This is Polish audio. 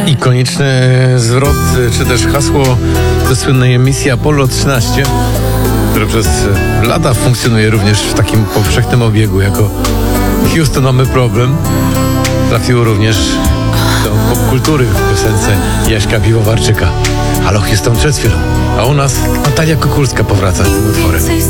Ikoniczny zwrot, czy też hasło do słynnej emisji Apollo 13, które przez lata funkcjonuje również w takim powszechnym obiegu jako Houston, mamy problem, trafiło również do popkultury w piosence Jaśka Piwowarczyka. Halo Houston przed chwilą, a u nas Natalia Kukulska powraca z tym utworem.